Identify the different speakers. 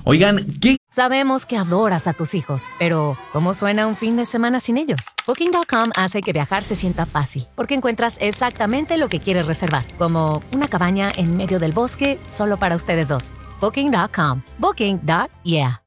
Speaker 1: Oigan, ¿qué?
Speaker 2: Sabemos que adoras a tus hijos, pero ¿cómo suena un fin de semana sin ellos? Booking.com hace que viajar se sienta fácil, porque encuentras exactamente lo que quieres reservar, como una cabaña en medio del bosque solo para ustedes dos. Booking.com. Booking.yeah.